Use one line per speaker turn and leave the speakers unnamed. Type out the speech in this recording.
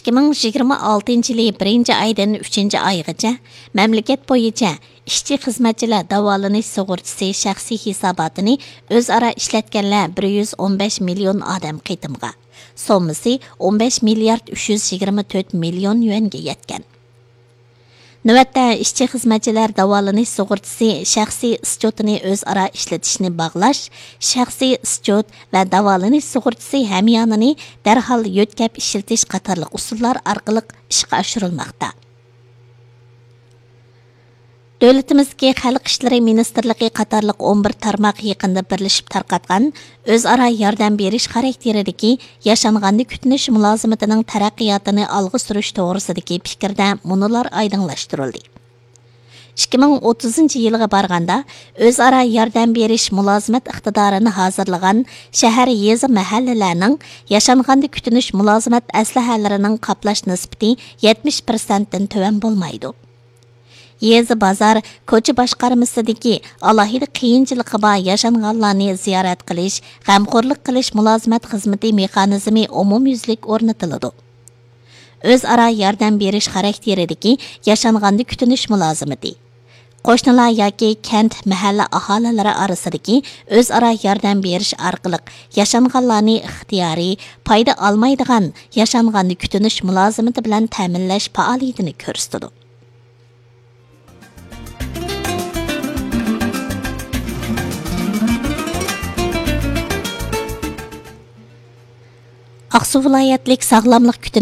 2026 yılı 1 aydan 3 aygacha mamlakat bo'yicha ishchi xizmatchilar davolanish sug'urtasi shaxsiy hisobotini o'zaro ishlatganlar 115 million odam qitimga, sommasi 15 milliard 324 million yuanga yetgan. Növətdə işçi xizmətçilər davolanish sug'urtasi shaxsiy ischotini o'zaro ishlatishni bog'lash, shaxsiy ischot va davolanish sug'urtasi hamyonini darhol yo'tkab ishlatish qatorliq usullar orqali ishga oshirilmoqda. Dövlətimizki Xalq İşləri Ministerliyi qatorliq 11 tarmoq yaqinda birlashib tarqatgan o'zaro yordam berish xarakteridagi yashanganni kutinish mulozimatining taraqqiyotini olg'a surish to'g'risidagi fikrda munolar oydinlashtirildi. 2030 yilga borganda o'zaro yordam berish mulozimat iqtidorini hozirlagan shahar yezi mahallalarning yashanganni kutinish mulozimat aslahalarining qoplash nisbati 70% dan tuvan bo'lmaydi. Yezi bozor ko'cha boshqarmasidagi alohida qiyinchilikqa bor yashanganlarni ziyorat qilish, g'amxo'rlik qilish mulozimat xizmati mexanizmi umumyuzlik o'rnatiladi. O'zaro yordam berish xarakteridagi yashanganni kutinish mulozimati qo'shnilar yoki kent mahalla aholilari orasidagi o'zaro yordam berish orqali yashanganlarni ixtiyoriy foyda olmaydigan yashanganni kutinish mulozimati bilan ta'minlash faoliyatini ko'rsatadi. Aqsu viloyatlik sog'lomlik